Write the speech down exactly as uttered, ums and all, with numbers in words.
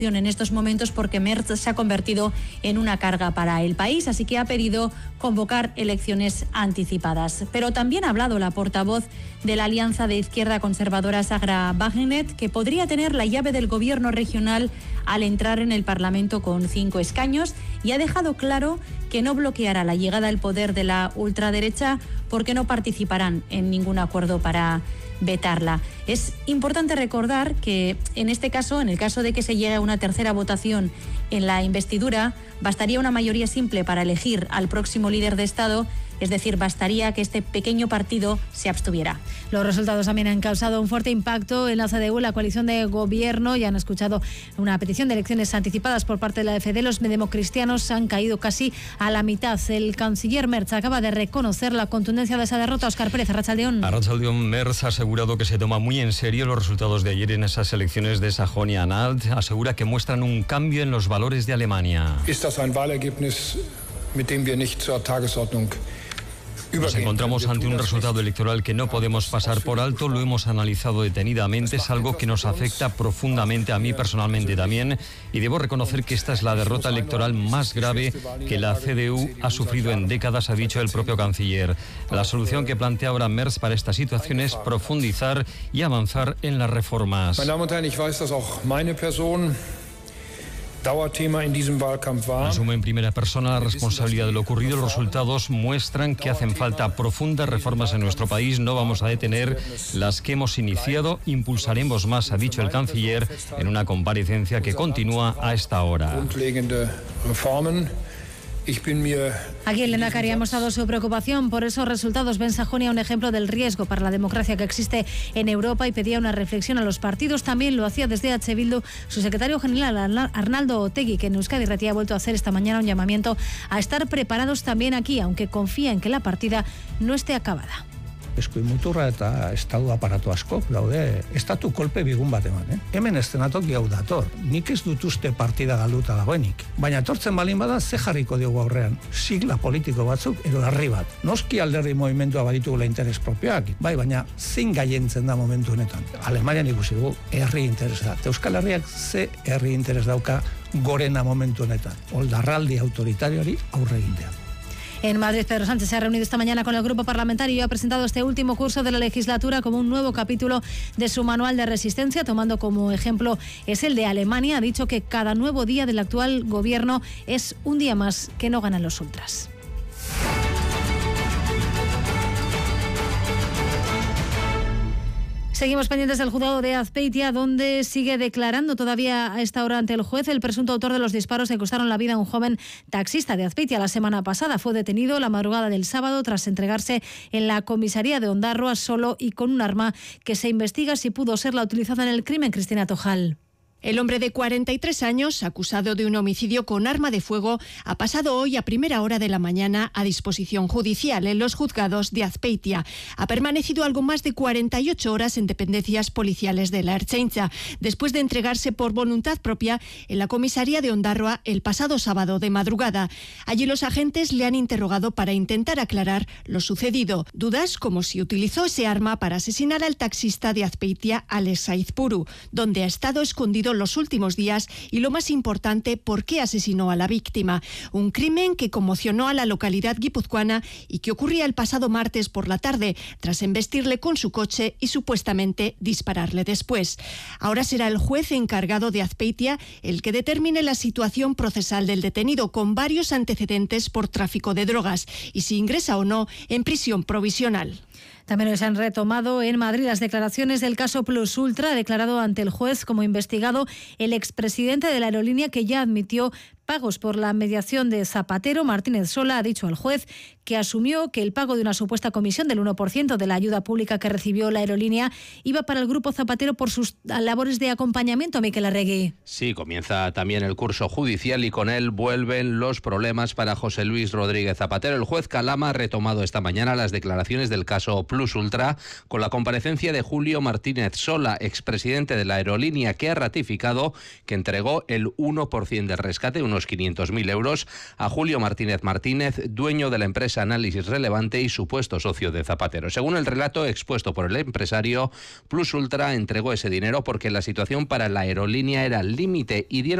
en estos momentos porque Merz se ha convertido en una carga para el país, así que ha pedido convocar elecciones anticipadas. Pero también ha hablado la portavoz de la Alianza de Izquierda Conservadora, Sagra Bagnet, que podría tener la llave del gobierno regional al entrar en el Parlamento con cinco escaños, y ha dejado claro que no bloqueará la llegada al poder de la ultraderecha porque no participarán en ningún acuerdo para vetarla. Es importante recordar que en este caso, en el caso de que se llegue a una tercera votación en la investidura, bastaría una mayoría simple para elegir al próximo líder de Estado, es decir, bastaría que este pequeño partido se abstuviera. Los resultados también han causado un fuerte impacto en la C D U, la coalición de gobierno. Ya han escuchado una petición de elecciones anticipadas por parte de la F D. Los democristianos han caído casi a la mitad. El canciller Merz acaba de reconocer la contundencia de esa derrota. Óscar Pérez, Arratsaldeón. Arratsaldeón. Merz ha asegurado que se toma muy en serio los resultados de ayer en esas elecciones de Sajonia-Anhalt. Asegura que muestran un cambio en los valores de Alemania. ¿Es das ein Wahlergebnis, mit dem wir nicht zur Tagesordnung? Nos encontramos ante un resultado electoral que no podemos pasar por alto, lo hemos analizado detenidamente, es algo que nos afecta profundamente a mí personalmente también, y debo reconocer que esta es la derrota electoral más grave que la C D U ha sufrido en décadas, ha dicho el propio canciller. La solución que plantea ahora Merz para esta situación es profundizar y avanzar en las reformas. Meine Damen und Herren, ich weiß, dass auch meine Person Dauerthema in diesem Wahlkampf war. Asume en primera persona la responsabilidad de lo ocurrido. Los resultados muestran que hacen falta profundas reformas en nuestro país. No vamos a detener las que hemos iniciado. Impulsaremos más, ha dicho el canciller en una comparecencia que continúa a esta hora. Aquí en Lehendakari ha mostrado su preocupación por esos resultados. Ven Sajonia un ejemplo del riesgo para la democracia que existe en Europa y pedía una reflexión a los partidos. También lo hacía desde H. Bildu su secretario general Arnaldo Otegi, que en Euskadi Irratia ha vuelto a hacer esta mañana un llamamiento a estar preparados también aquí, aunque confía en que la partida no esté acabada. Eskuin muturra eta estatu aparatu askok daude estatu kolpe bigun bat eman, eh? Hemen eszenatoki hau dator. Nik ez dut uste partida galduta dagoenik. Baina etortzen balin bada ze jarriko diogu aurrean. Sigla politiko batzuk edo herri bat. Noski alderdi movimendua baditugula interes propioak. Bai, baina zein gaientzen da momentu honetan. Alemanian ikusi dugu herri interesa. Euskal Herriak ze herri interes dauka gorena momentu honetan. Oldarraldi autoritarioari aurre egitea. En Madrid, Pedro Sánchez se ha reunido esta mañana con el grupo parlamentario y ha presentado este último curso de la legislatura como un nuevo capítulo de su manual de resistencia, tomando como ejemplo es el de Alemania. Ha dicho que cada nuevo día del actual gobierno es un día más que no ganan los ultras. Seguimos pendientes del juzgado de Azpeitia, donde sigue declarando todavía a esta hora ante el juez el presunto autor de los disparos que costaron la vida a un joven taxista de Azpeitia la semana pasada. Fue detenido la madrugada del sábado tras entregarse en la comisaría de Ondarroa solo y con un arma que se investiga si pudo ser la utilizada en el crimen. Cristina Tojal. El hombre de cuarenta y tres años, acusado de un homicidio con arma de fuego, ha pasado hoy a primera hora de la mañana a disposición judicial en los juzgados de Azpeitia. Ha permanecido algo más de cuarenta y ocho horas en dependencias policiales de la Ertzaintza, después de entregarse por voluntad propia en la comisaría de Ondarroa el pasado sábado de madrugada. Allí los agentes le han interrogado para intentar aclarar lo sucedido. Dudas como si utilizó ese arma para asesinar al taxista de Azpeitia, Alex Saizpuru, donde ha estado escondido los últimos días y, lo más importante, por qué asesinó a la víctima. Un crimen que conmocionó a la localidad guipuzcoana y que ocurría el pasado martes por la tarde, tras embestirle con su coche y supuestamente dispararle después. Ahora será el juez encargado de Azpeitia el que determine la situación procesal del detenido, con varios antecedentes por tráfico de drogas, y si ingresa o no en prisión provisional. También se han retomado en Madrid las declaraciones del caso Plus Ultra. Ha declarado ante el juez como investigado el expresidente de la aerolínea, que ya admitió pagos por la mediación de Zapatero. Martínez Sola ha dicho al juez que asumió que el pago de una supuesta comisión del uno por ciento de la ayuda pública que recibió la aerolínea iba para el grupo Zapatero por sus labores de acompañamiento. Miquel Arregui. Sí, comienza también el curso judicial y con él vuelven los problemas para José Luis Rodríguez Zapatero. El juez Calama ha retomado esta mañana las declaraciones del caso Plus Ultra con la comparecencia de Julio Martínez Sola, expresidente de la aerolínea, que ha ratificado que entregó el uno por ciento del rescate, unos unos quinientos mil euros a Julio Martínez Martínez, dueño de la empresa Análisis Relevante y supuesto socio de Zapatero. Según el relato expuesto por el empresario, Plus Ultra entregó ese dinero porque la situación para la aerolínea era al límite y dieron